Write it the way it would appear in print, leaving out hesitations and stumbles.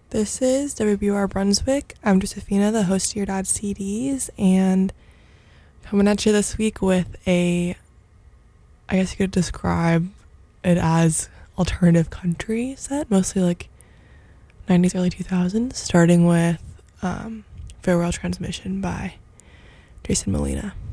This is WBUR Brunswick. I'm Josephina, the host of Your Dad's CDs, and coming at you this week with I guess you could describe it as alternative country set, mostly like 90s, early 2000s, starting with Farewell Transmission by Jason Molina.